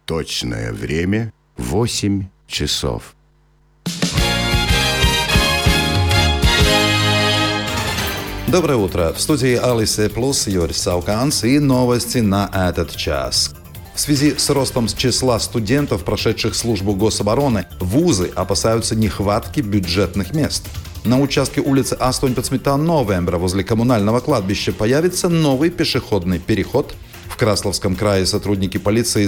Точное время 8 часов. Доброе утро. В студии Алисе Плюс Юрий Сауканс и новости на этот час. В связи с ростом числа студентов, прошедших службу гособороны, вузы опасаются нехватки бюджетных мест. На участке улицы 18 новembra возле коммунального кладбища появится новый пешеходный переход. В Красловском крае сотрудники полиции